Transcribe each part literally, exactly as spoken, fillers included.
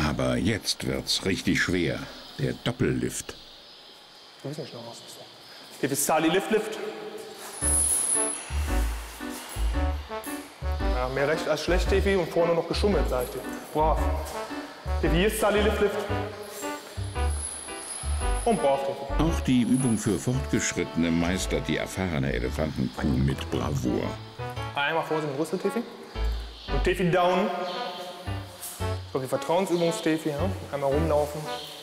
Aber jetzt wird's richtig schwer. Der Doppellift. Wir müssen nicht noch raus. Hier ist Sali Lift Lift. Ja, mehr recht als schlecht, Devi, und vorne noch geschummelt, sag ich dir. Brav. Devi, hier ist Sali Lift Lift. Und brav, Devi. Auch die Übung für Fortgeschrittene meistert die erfahrene Elefantenkuh mit Bravour. Einmal vor dem Rüssel, Devi. Und Devi down. So, die Vertrauensübungs-Devi, ja? Einmal rumlaufen.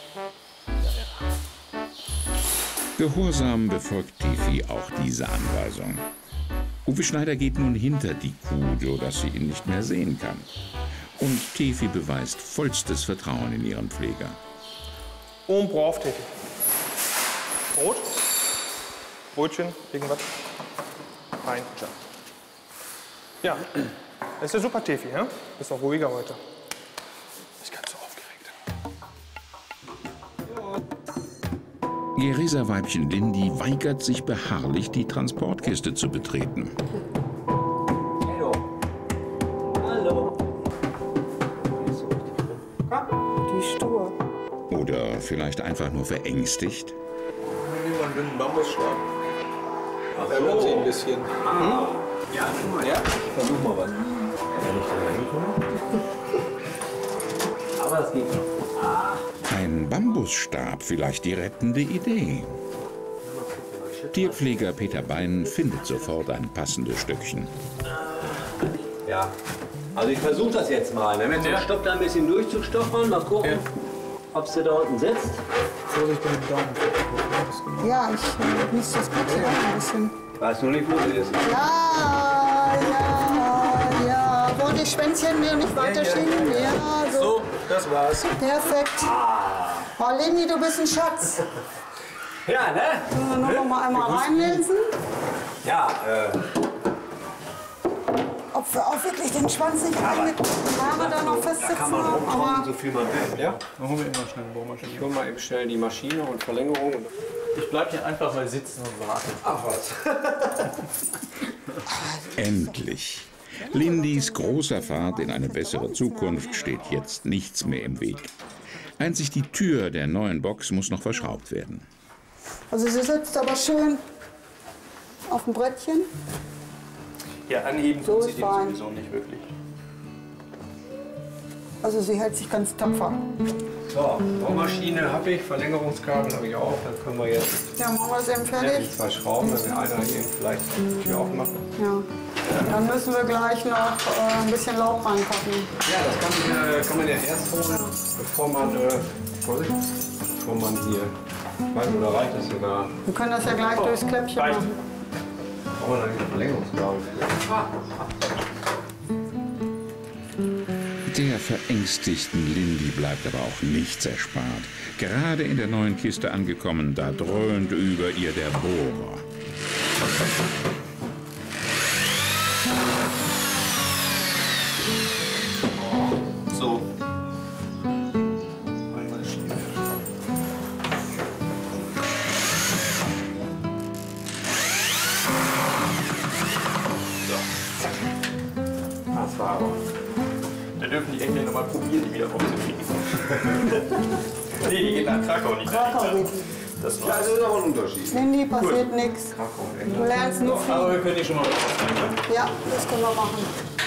Gehorsam befolgt Devi auch diese Anweisung. Uwe Schneider geht nun hinter die Kuh, sodass sie ihn nicht mehr sehen kann. Und Devi beweist vollstes Vertrauen in ihren Pfleger. Und brav, Devi. Brot? Brötchen? Irgendwas? Rein. Ja, das ist ja super, Devi, ja? Ist auch ruhiger heute. Ich bin ganz so aufgeregt. Geresa-Weibchen Lindy weigert sich beharrlich, die Transportkiste zu betreten. Hallo. Hallo. Die stur. Oder vielleicht einfach nur verängstigt. Nehmen wir einen dünnen Bambusstab. Ach, erinnert Sie ein bisschen. Ah. Ja, schon mal. Ja, versuch mal was. Kann ich da reinkommen? Aber es geht noch. Ah. Ein Bambusstab, vielleicht die rettende Idee. Tierpfleger Peter Bein findet sofort ein passendes Stückchen. Ja, also ich versuche das jetzt mal. Wenn wir jetzt Ja. den Stopp da ein bisschen durchzustochern, mal gucken, Ja. ob sie da unten sitzt. Vorsicht mit dem Daumen. Ja, ich äh, muss das Papier auch ein bisschen. Ich weiß nur nicht, wo sie ist. Ja, ja, ja. Wo die Schwänzchen mir nicht weiterschieben. Ja, so. So, das war's. Perfekt. Oh, Lindy, du bist ein Schatz. Ja, ne? Können wir nur noch mal einmal reinlesen? Ja, äh, Ob wir auch wirklich den Schwanz nicht rein mit Haare da noch da festsitzen kann man haben. rumtauchen, Aber so viel man will. Ja? Dann holen wir immer schnell eine Bohrmaschine. Ich hol mal eben schnell die Maschine und Verlängerung. Und Ich bleib hier einfach mal sitzen und warten. ach was. Endlich. Lindys großer Fahrt in eine bessere Zukunft steht jetzt nichts mehr im Weg. Einzig die Tür der neuen Box muss noch verschraubt werden. also sie sitzt aber schön auf dem Brettchen. Ja, anheben So tut sie ist den fein. sowieso nicht wirklich. Also sie hält sich ganz tapfer. So, Bohrmaschine habe ich, Verlängerungskabel habe ich auch. Dann können wir jetzt Ja, machen wir es eben die fertig. zwei Schrauben, wenn wir einer hier vielleicht die Tür aufmachen. Ja. Dann müssen wir gleich noch äh, ein bisschen Laub reinpacken. Ja, das kann, man, äh, kann man ja erst holen, bevor man, äh, Vorsicht, bevor man hier, weiß, oder reicht das sogar? Wir können das ja gleich durchs Kläppchen reicht. machen. Brauchen wir dann die Verlängerungskabel. Der verängstigten Lindy bleibt aber auch nichts erspart. Gerade in der neuen Kiste angekommen, da dröhnt über ihr der Bohrer. So. Einmal schieben. Das war aber. Da dürfen die Engländer mal probieren, die wieder aufzukriegen. Nee, die gehen nach Krakau, nicht nach Krakau England. geht. Das Ja, war's. das ist aber ein Unterschied. Lindy, passiert nichts. Du lernst nur Aber viel. wir können die schon mal rausnehmen. Ja, das können wir machen.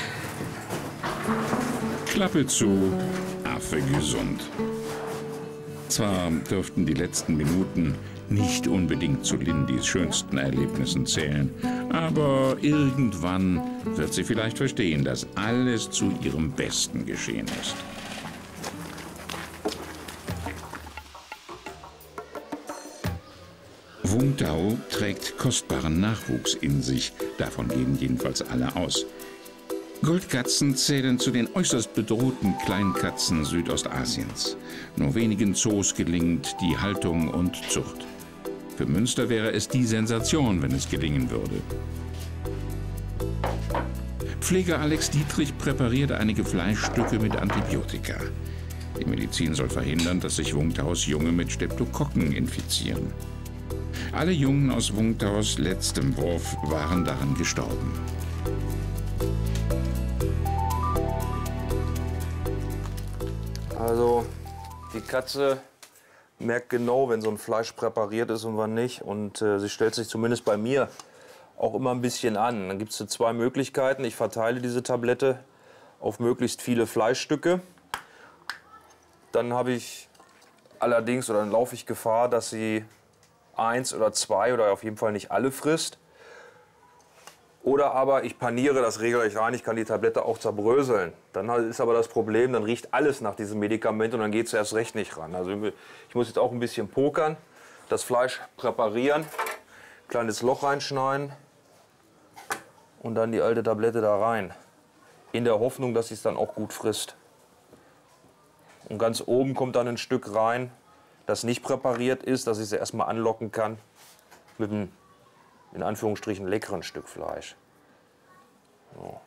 Klappe zu, Affe gesund. Zwar dürften die letzten Minuten nicht unbedingt zu Lindys schönsten Erlebnissen zählen, aber irgendwann wird sie vielleicht verstehen, dass alles zu ihrem Besten geschehen ist. Wungtao trägt kostbaren Nachwuchs in sich, davon gehen jedenfalls alle aus. Goldkatzen zählen zu den äußerst bedrohten Kleinkatzen Südostasiens. Nur wenigen Zoos gelingt die Haltung und Zucht. Für Münster wäre es die Sensation, wenn es gelingen würde. Pfleger Alex Dietrich präpariert einige Fleischstücke mit Antibiotika. Die Medizin soll verhindern, dass sich Wungtaus Junge mit Streptokokken infizieren. Alle Jungen aus Wungtaus letztem Wurf waren daran gestorben. Also die Katze merkt genau, wenn so ein Fleisch präpariert ist und wann nicht. Und äh, sie stellt sich zumindest bei mir auch immer ein bisschen an. Dann gibt es zwei Möglichkeiten. Ich verteile diese Tablette auf möglichst viele Fleischstücke. Dann habe ich allerdings, oder dann laufe ich Gefahr, dass sie eins oder zwei oder auf jeden Fall nicht alle frisst. Oder aber ich paniere das regelrecht rein, ich kann die Tablette auch zerbröseln. Dann ist aber das Problem, dann riecht alles nach diesem Medikament und dann geht es erst recht nicht ran. Also ich muss jetzt auch ein bisschen pokern, das Fleisch präparieren, kleines Loch reinschneiden und dann die alte Tablette da rein. In der Hoffnung, dass sie es dann auch gut frisst. Und ganz oben kommt dann ein Stück rein, das nicht präpariert ist, dass ich sie erstmal anlocken kann mit einem, in Anführungsstrichen, leckeren Stück Fleisch. So.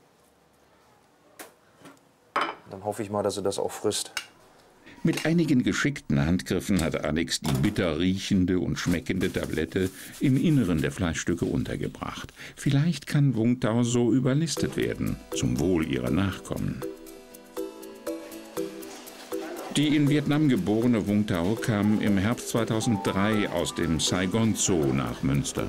Dann hoffe ich mal, dass sie das auch frisst. Mit einigen geschickten Handgriffen hat Alex die bitter riechende und schmeckende Tablette im Inneren der Fleischstücke untergebracht. Vielleicht kann Vung Tau so überlistet werden, zum Wohl ihrer Nachkommen. Die in Vietnam geborene Vung Tau kam im Herbst zweitausenddrei aus dem Saigon Zoo nach Münster.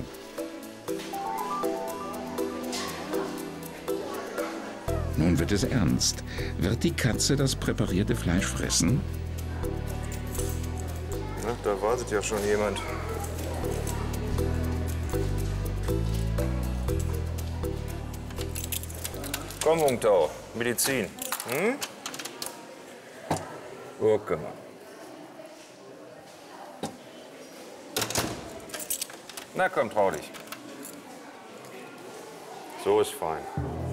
Nun wird es ernst. Wird die Katze das präparierte Fleisch fressen? Na, da wartet ja schon jemand. Komm, Vung Tau, Medizin. Hm? Gurke. Na komm, trau dich. So ist fein.